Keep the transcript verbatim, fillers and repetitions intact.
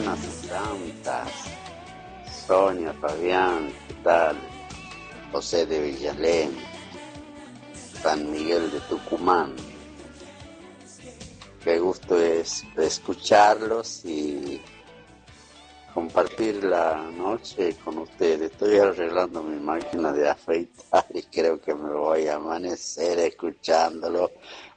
buenas y santas. Sonia, Fabián, ¿qué tal? José de Villalén, San Miguel de Tucumán. Qué gusto es escucharlos y compartir la noche con ustedes. Estoy arreglando mi máquina de afeitar y creo que me voy a amanecer escuchándolo